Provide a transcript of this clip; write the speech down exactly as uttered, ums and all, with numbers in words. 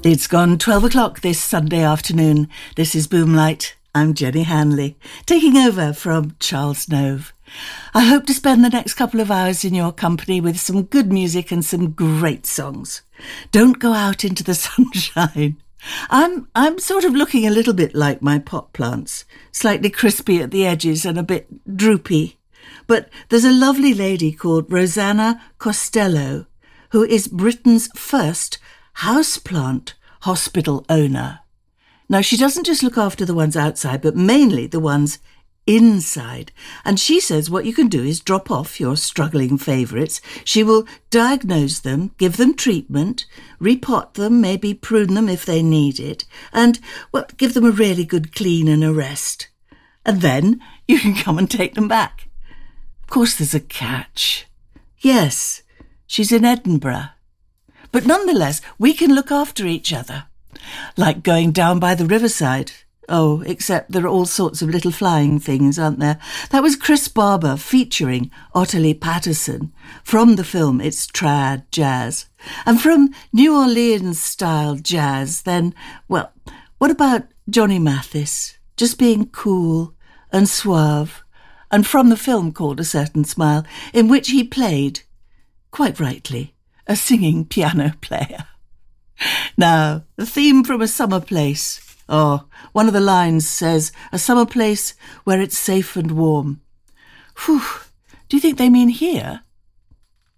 It's gone twelve o'clock this Sunday afternoon. This is Boomlight. I'm Jenny Hanley, taking over from Charles Nove. I hope to spend the next couple of hours in your company with some good music and some great songs. Don't go out into the sunshine. I'm I'm sort of looking a little bit like my pot plants, slightly crispy at the edges and a bit droopy. But there's a lovely lady called Rosanna Costello, who is Britain's first houseplant hospital owner. Now, she doesn't just look after the ones outside, but mainly the ones inside. And she says what you can do is drop off your struggling favourites. She will diagnose them, give them treatment, repot them, maybe prune them if they need it, and, well, give them a really good clean and a rest. And then you can come and take them back. Of course, there's a catch. Yes, she's in Edinburgh. But nonetheless, we can look after each other. Like going down by the riverside. Oh, except there are all sorts of little flying things, aren't there? That was Chris Barber featuring Ottilie Patterson from the film It's Trad Jazz. And from New Orleans-style jazz, then, well, what about Johnny Mathis? Just being cool and suave. And from the film called A Certain Smile, in which he played, quite rightly, a singing piano player. Now, the theme from A Summer Place. Oh, one of the lines says, a summer place where it's safe and warm. Whew, do you think they mean here?